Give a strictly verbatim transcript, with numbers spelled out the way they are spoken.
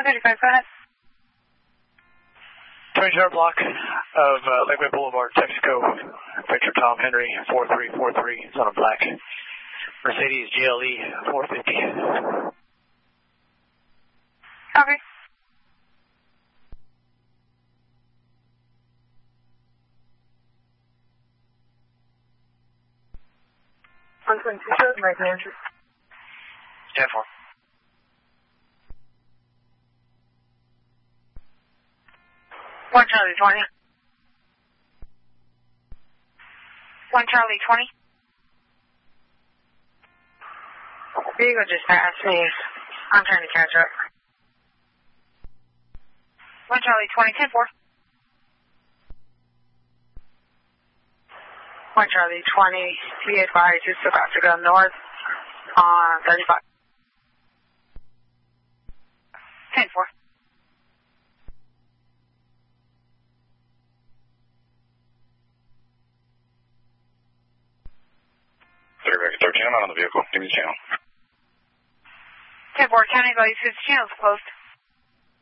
thirty-five, go ahead. twenty-yard block of uh, Lakeway Boulevard, Texaco. Victor Tom Henry, four three four three. It's on a black Mercedes G L E four fifty. Copy. one twenty-two, shows right entry. ten four. one Charlie twenty. one Charlie twenty. Vehicle just passed me. I'm trying to catch up. one Charlie twenty, ten four. one Charlie twenty, be advised, it's about to go north on thirty-five. ten four. thirteen, I'm out on the vehicle. Give me the channel. ten four, County Value six channels closed.